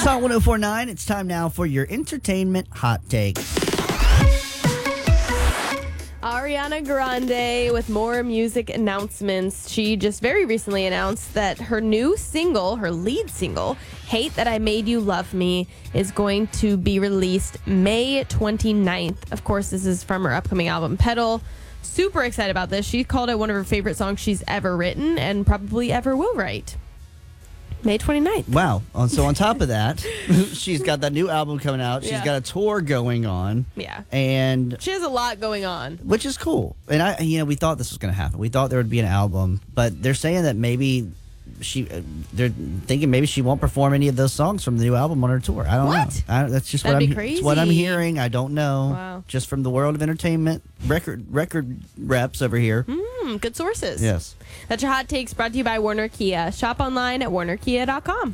Song 104.9. It's time now for your entertainment hot take. Ariana Grande with more music announcements. She just very recently announced that her new single, her lead single, Hate That I Made You Love Me, is going to be released May 29th. Of course, this is from her upcoming album, Pedal. Super excited about this. She called it one of her favorite songs she's ever written and probably ever will write. May 29th. Wow. So on top of that, she's got that new album coming out. She's got a tour going on. Yeah. And she has a lot going on. Which is cool. And we thought this was going to happen. We thought there would be an album, but they're saying that maybe they're thinking maybe she won't perform any of those songs from the new album on her tour. I don't know. That's just That'd be crazy. It's what I'm hearing. I don't know. Wow. Just from the world of entertainment, record reps over here. Good sources. Yes. That's your hot takes brought to you by Warner Kia. Shop online at warnerkia.com.